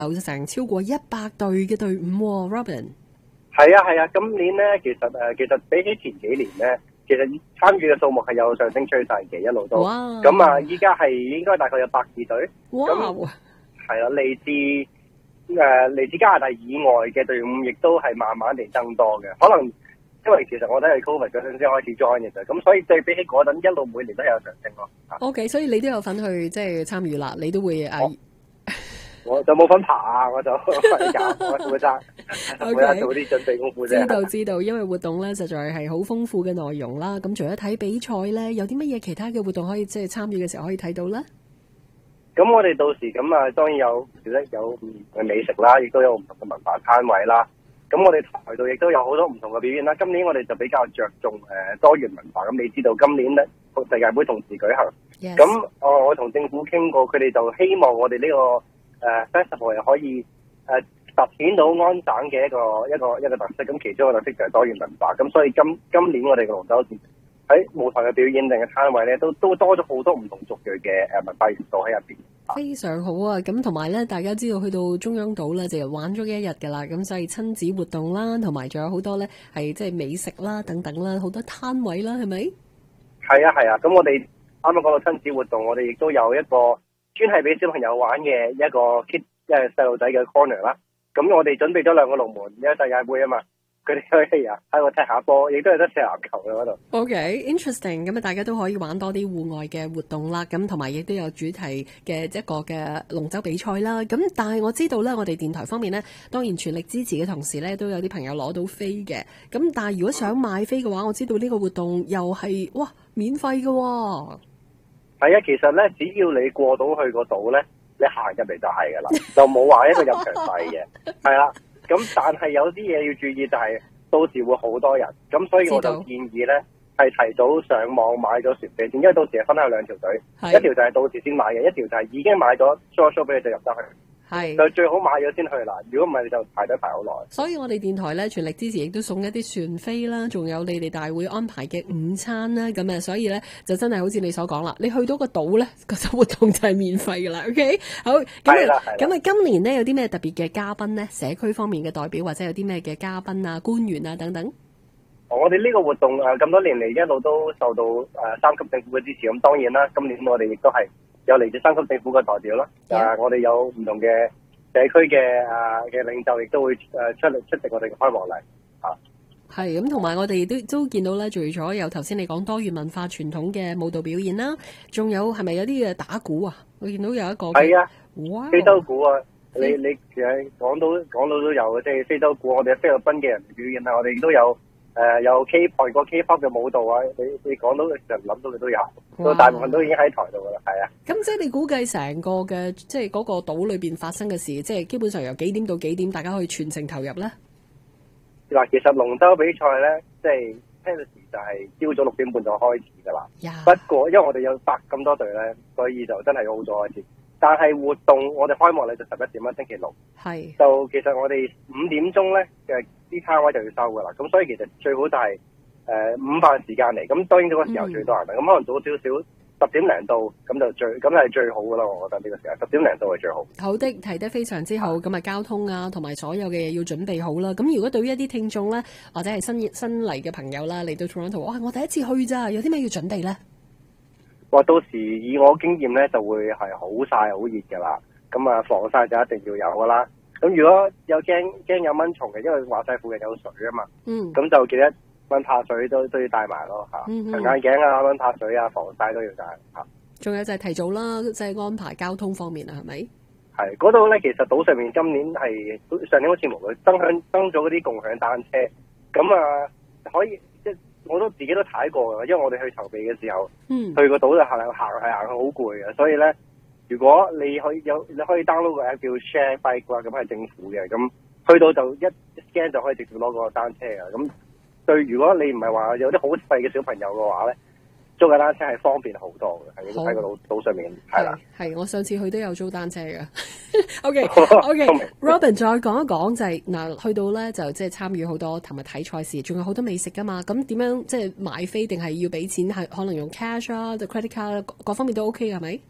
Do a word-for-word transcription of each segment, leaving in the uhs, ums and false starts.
有成超過一百隊嘅隊伍喎 ，Robin。 係啊係啊，今年咧其實誒、呃、其實比起前幾年咧，其實參與嘅數目係有上升趨勢嘅，一路都。咁啊，依家係應該大概有百二隊。 哇！ 係啦，嚟自誒嚟自加拿大以外嘅隊伍，亦都係慢慢地增多嘅。可能因為其實我都係 Covid 嗰陣先開始 join 嘅啫，咁所以對比起嗰陣一路每年都有上升咯。 OK， 所以你都有份去即係參與啦，你都會誒。 哦我就冇份爬啊，我就瞓覺，我負責每日做啲準備功夫啫。 知道知道，因為活動咧實在係好豐富嘅內容啦。咁除咗睇比賽咧，有啲乜嘢其他嘅活動可以即係參與嘅時候可以睇到咧？ 咁我哋到時咁啊，當然有有唔同嘅美食啦，亦都有唔同嘅文化攤位啦。咁我哋台度亦都有好多唔同嘅表演啦。今年我哋就比較着重誒多元文化。咁你知道今年咧世界盃同時舉行，咁 Yes. 我我同政府傾過，佢哋就希望我哋呢、這個。誒、uh, festival 又可以誒凸顯到安省嘅一個一個一個特色，咁其中一個特色就係多元文化，咁所以今今年我哋嘅龍舟節喺舞台嘅表演定嘅攤位咧，都都多咗好多唔同族裔嘅誒文化元素喺入邊。 非常好啊！咁同埋咧，大家知道去到中央島咧，就玩咗一日㗎啦，咁所以親子活動啦，同埋仲有好多咧係即係美食啦等等啦，好多攤位啦，係咪？ 係啊係啊，咁我哋啱啱講到親子活動，我哋亦都有一個專係俾小朋友玩嘅一個 kid， 即係細路仔嘅 corner 啦。咁我哋準備咗兩個龍門，因為世界盃啊嘛，佢哋可以啊喺度踢下波，亦都有得踢籃球嘅嗰度。 OK，interesting。咁啊，大家都可以玩多啲戶外嘅活動啦。咁同埋亦都有主題嘅一個嘅龍舟比賽啦。咁但係我知道咧，我哋電台方面咧，當然全力支持嘅同時咧，都有啲朋友攞到飛嘅。咁但係如果想買飛嘅話，我知道呢個活動又係哇免費嘅喎。 係啊，其實咧，只要你過到去個島咧，你行入嚟就係噶啦，就冇話一個入場費嘅。係啦，咁但係有啲嘢要注意，就係到時會好多人，咁所以我就建議咧係提早上網買咗船飛先，因為到時係分開兩條隊，一條就係到時先買嘅，一條就係已經買咗 show show 俾你就入得去。係就最好買咗先去啦，如果唔係你就排隊排好耐。 所以我哋電台咧全力支持，亦都送一啲船飛啦，仲有你哋大會安排嘅午餐啦，咁啊，所以咧就真係好似你所講啦，你去到個島咧，個活動就係免費噶啦。OK， 好，咁啊，咁啊，今年咧有啲咩特別嘅嘉賓咧？社區方面嘅代表或者有啲咩嘅嘉賓啊、官員啊等等。 我哋呢個活動誒咁多年嚟一路都受到誒三級政府嘅支持，咁當然啦，今年我哋亦都係有嚟自三級政府嘅代表啦。誒、yeah. 呃，我哋有唔同嘅社區嘅誒嘅領袖，亦都會誒出嚟出席我哋嘅開幕禮啊。係咁，同埋我哋都都見到咧，除咗有頭先你講多元文化傳統嘅舞蹈表演啦，仲有係咪有啲嘅打鼓啊？我見到有一個係啊， 哇， 非洲鼓啊！你你其實講到講到都有嘅，即係非洲鼓，我哋菲律賓嘅人表演啊，我哋亦都有。誒、呃，有 K-pop 個 K-pop 嘅舞蹈啊，你你講到嘅時候諗到嘅都有，到大部分都已經喺台度噶啦，係啊。咁即係你估計成個嘅即係嗰個島裏邊發生嘅事，即係基本上由幾點到幾點，大家可以全程投入咧？ 嗱，其實龍舟比賽咧，即係聽到時就係朝早六點半就開始噶啦。Yeah. 不過因為我哋有百咁多隊咧，所以就真係好早開始。但係活動我哋開幕禮就十一點啦，星期六。係。就其實我哋五點鐘咧嘅啲攤位就要收噶啦，咁所以其實最好就係誒午飯時間嚟，咁當然嗰個時候最多人啦，咁、嗯、可能早少少十點零到，咁就最咁係最好噶啦，我覺得呢個時候十點零到係最好。好的， 提得非常之好，咁啊交通啊同埋所有嘅嘢要準備好啦。咁如果對於一啲聽眾咧，或者係新新嚟嘅朋友啦，嚟到 Toronto，哇，我第一次去咋，有啲咩要準備咧？ 哇！到時以我經驗咧，就會係好曬好熱噶啦。咁啊，防曬就一定要有噶啦。咁如果有驚驚有蚊蟲嘅，因為話晒附近有水啊嘛。嗯。咁就記得蚊怕水都都要帶埋咯嚇。嗯嗯。長眼鏡啊，蚊怕水啊，防曬都要帶嚇。仲有就係提早啦，即係安排交通方面啊，係咪？係嗰度咧，其實島上面今年係上年好似冇佢登響登咗嗰啲共享單車，咁啊可以。我都自己都踩過嘅，因為我哋去籌備嘅時候，嗯、去個島就行行係行好攰嘅，所以咧，如果你可以有你可以 download 個 app 叫 Share Bike 啦，咁係政府嘅，咁去到就一 scan 就可以直接攞個單車嘅，咁對如果你唔係話有啲好細嘅小朋友嘅話咧，租架單車係方便好多嘅，喺喺個島島上面係啦。係，我上次去都有租單車嘅。OK OK， Robin 再講一講就係、是、嗱，去到咧就即係參與好多同埋睇賽事，仲有好多美食噶嘛。咁點樣即係買飛定係要俾錢？係可能用 cash 啊，就 credit card 各方面都 OK 係咪？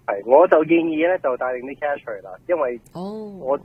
係，我就建議咧就帶定啲 cash 去啦，因為哦， 我